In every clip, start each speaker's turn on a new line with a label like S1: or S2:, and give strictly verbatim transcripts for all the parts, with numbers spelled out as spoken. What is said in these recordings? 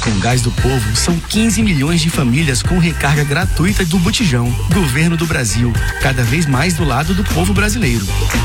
S1: Com o Gás do Povo, são quinze milhões de famílias com recarga gratuita do Botijão. Governo do Brasil, cada vez mais do lado do povo brasileiro.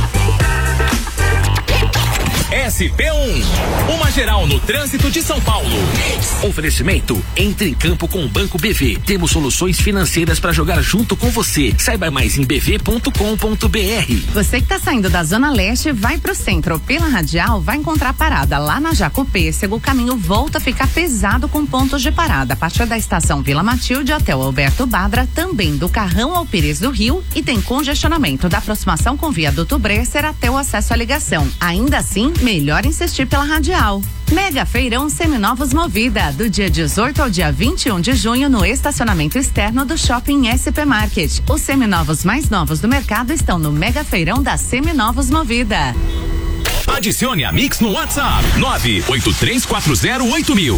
S2: S P um, uma geral no trânsito de São Paulo.
S3: Oferecimento, entre em campo com o Banco B V. Temos soluções financeiras para jogar junto com você. Saiba mais em b v ponto com ponto b r.
S4: Você que tá saindo da Zona Leste, vai pro centro. Pela Radial, vai encontrar parada lá na Jaco Pêssego. O caminho volta a ficar pesado com pontos de parada. A partir da estação Vila Matilde até o Alberto Badra, também do Carrão ao Pires do Rio, e tem congestionamento da aproximação com viaduto Bresser até o acesso à ligação. Ainda assim, melhor insistir pela Radial. Mega Feirão Seminovos Movida, do dia dezoito ao dia vinte e um de junho no estacionamento externo do Shopping S P Market. Os seminovos mais novos do mercado estão no Mega Feirão da Seminovos Movida.
S2: Adicione a Mix no WhatsApp nove oito três quatro zero oito mil.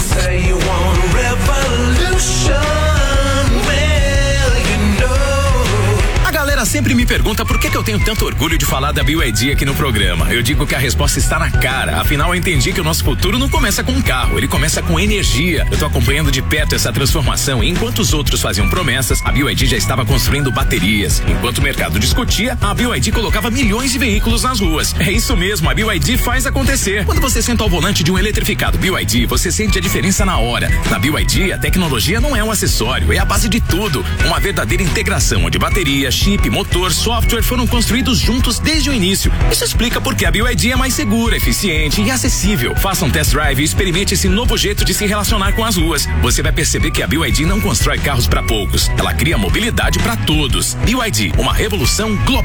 S2: A galera sempre me pergunta por que que eu tenho tanto orgulho de falar da B Y D aqui no programa. Eu digo que a resposta está na cara. Afinal, eu entendi que o nosso futuro não começa com um carro, ele começa com energia. Eu tô acompanhando de perto essa transformação e enquanto os outros faziam promessas, a B Y D já estava construindo baterias. Enquanto o mercado discutia, a B Y D colocava milhões de veículos nas ruas. É isso mesmo, a B Y D faz acontecer. Quando você senta ao volante de um eletrificado B Y D, você sente a diferença na hora. Na B Y D, a tecnologia não é um acessório, é a base de tudo. Uma verdadeira integração onde bateria, chip, motor, software foram construídos juntos desde o início. Isso explica por que a B Y D é mais segura, eficiente e acessível. Faça um test drive e experimente esse novo jeito de se relacionar com as ruas. Você vai perceber que a B Y D não constrói carros para poucos. Ela cria mobilidade para todos. B Y D, uma revolução global.